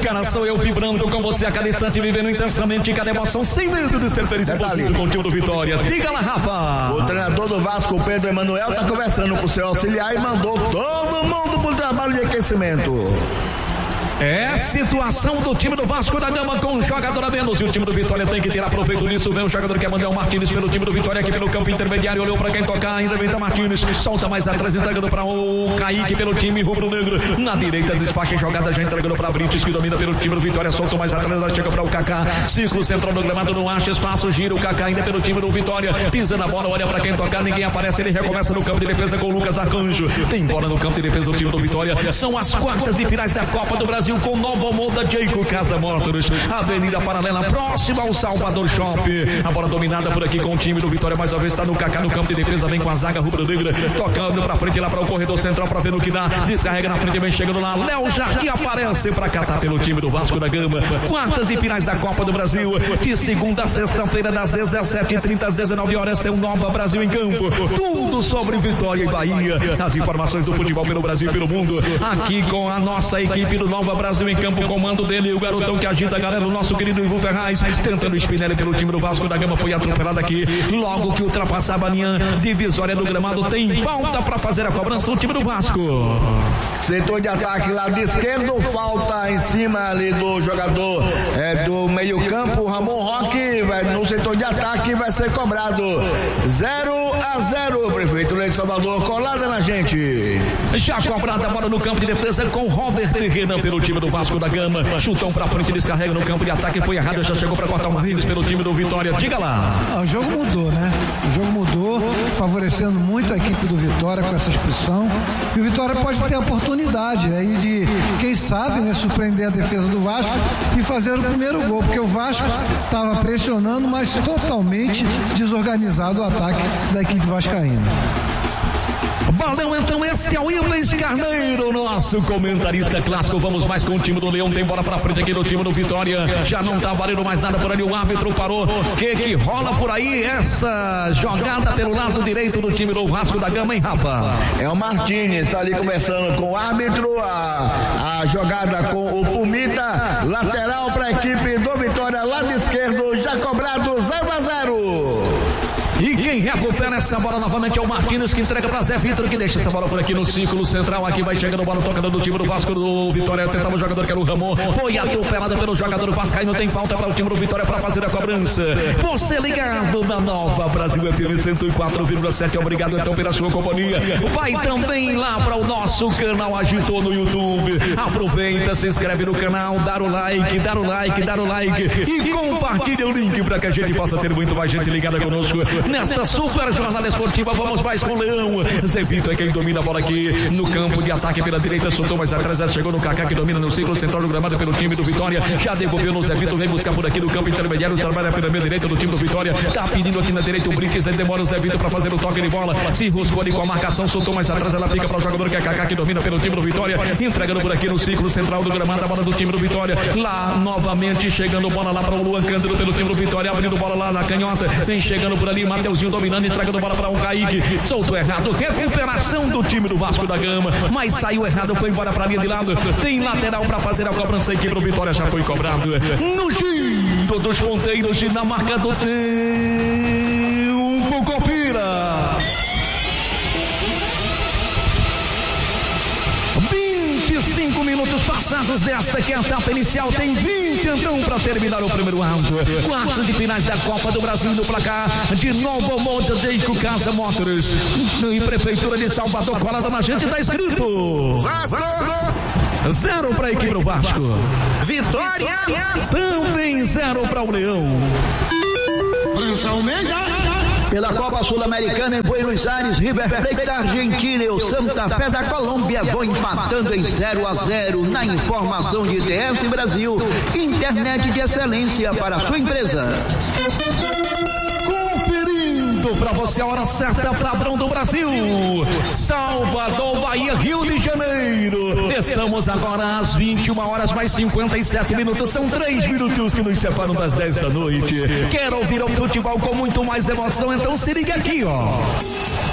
cara, sou eu vibrando com você a cada instante, vivendo intensamente cada emoção, sem medo de ser feliz com o time do Vitória. Diga lá, Rafa. O treinador do Vasco, Pedro Emanuel, tá conversando com o seu auxiliar e mandou todo mundo pro trabalho de aquecimento. É situação do time do Vasco da Gama com um jogador a menos e o time do Vitória tem que tirar proveito disso. Vem o jogador que é Manuel Martins pelo time do Vitória aqui pelo campo intermediário, olhou pra quem tocar, ainda vem Martins, solta mais atrás, entregando pra o Kaique pelo time rubro-negro, na direita despacha jogada, já entregando pra Brites que domina pelo time do Vitória, solta mais atrás, chega pra o Kaká, círculo central do gramado, não acha espaço, gira o Kaká ainda pelo time do Vitória, pisa na bola, olha pra quem tocar, ninguém aparece, ele recomeça no campo de defesa com o Lucas Arcanjo, tem bola no campo de defesa o time do Vitória, são as quartas de finais da Copa do Brasil com Nova Moda Jeico Casa Motors, Avenida Paralela, próxima ao Salvador Shopping. A bola dominada por aqui com o time do Vitória, mais uma vez está no Kaká no campo de defesa, vem com a zaga rubro-negra, tocando pra frente lá para o corredor central para ver no que dá, descarrega na frente, vem chegando lá, Léo Jardim aparece para catar pelo time do Vasco da Gama, quartas de finais da Copa do Brasil, de segunda a sexta-feira das 17h30 às 19 horas tem um Nova Brasil em campo, tudo sobre Vitória e Bahia, as informações do futebol pelo Brasil e pelo mundo, aqui com a nossa equipe do Nova Brasil em campo, comando dele, o garotão que agita a galera, o nosso querido Ivo Ferraz, tentando o Spinelli pelo time do Vasco da Gama, foi atropelado aqui, logo que ultrapassava a linha divisória do gramado, tem falta para fazer a cobrança, o time do Vasco. Setor de ataque lado esquerdo, falta em cima ali do jogador do meio campo, Ramon Roque, no setor de ataque vai ser cobrado 0-0, prefeito Leite Salvador, colada na gente. Já cobrada a bola no campo de defesa com Robert Renan pelo time do Vasco da Gama, chutão pra frente, descarrega no campo de ataque, foi errado, já chegou pra cortar o Martins pelo time do Vitória, diga lá. O jogo mudou, né? O jogo mudou, favorecendo muito a equipe do Vitória com essa expulsão, e o Vitória pode ter a oportunidade aí de, quem sabe, né, surpreender a defesa do Vasco e fazer o primeiro gol, porque o Vasco estava pressionando, mas totalmente desorganizado o ataque da equipe vascaína. Valeu, então esse é o Ives Carneiro, nosso comentarista clássico. Vamos mais com o time do Leão, tem bola pra frente aqui do time do Vitória, já não tá valendo mais nada por ali, o árbitro parou, que rola por aí essa jogada pelo lado direito do time do Vasco da Gama, hein, Rafa? É o Martins, tá ali conversando com o árbitro, a jogada com o Pumita, lateral pra equipe do Vitória, lado esquerdo, já cobrado 0-0. E quem recupera essa bola novamente é o Martins, que entrega para Zé Vitor, que deixa essa bola por aqui no círculo central. Aqui vai chegando bola, tocando do time do Vasco do Vitória. Tentava o jogador que era o Ramon, foi atropelada pelo jogador vascaíno. Tem falta para o time do Vitória para fazer a cobrança. Você ligado na Nova Brasil FM 104,7. Obrigado então pela sua companhia. Vai também lá para o nosso canal Agitou no YouTube. Aproveita, se inscreve no canal, dá o like e compartilha o link para que a gente possa ter muito mais gente ligada conosco nesta super jornada esportiva. Vamos mais com o Leão. Zé Vitor é quem domina a bola aqui no campo de ataque pela direita, soltou mais atrás, já chegou no Kaká, que domina no círculo central do gramado pelo time do Vitória, já devolveu no Zé Vitor, vem buscar por aqui no campo intermediário, trabalha pela meia direita do time do Vitória, tá pedindo aqui na direita o Brinques, aí demora o Zé Vitor para fazer o toque de bola, se enroscou ali com a marcação, soltou mais atrás, ela fica para o jogador que é Kaká, que domina pelo time do Vitória, entregando por aqui no círculo central do gramado a bola do time do Vitória, lá novamente chegando bola lá para o Luan Cândido pelo time do Vitória, abrindo bola lá na canhota, vem chegando por ali, Mateuzinho dominando, entregando bola para o Kaique, soltou errado, recuperação do time do Vasco da Gama, mas saiu errado, foi embora para a linha de lado, tem lateral para fazer a cobrança, a equipe do Vitória já foi cobrado, no giro dos ponteiros e na marca do tempo, confira. 25 minutos passados desta que é a etapa inicial, tem 20 então para terminar o primeiro round. Quartas de finais da Copa do Brasil no placar de Nova Moda Jeico Casa Motors e Prefeitura de Salvador, colada na gente, tá escrito Vasco 0 para a equipe do Vasco, Vitória também 0 para o Leão. Pela Copa Sul-Americana em Buenos Aires, River Plate da Argentina e o Santa Fé da Colômbia vão empatando em 0-0 na informação de DS Brasil, internet de excelência para a sua empresa. Conferindo para você a hora certa, padrão do Brasil, Salvador, Bahia, Rio de Janeiro. Estamos agora às 21 horas mais 57 minutos, são 3 minutos que nos separam das 10 da noite. Quero ouvir o futebol com muito mais emoção, então se liga aqui, ó.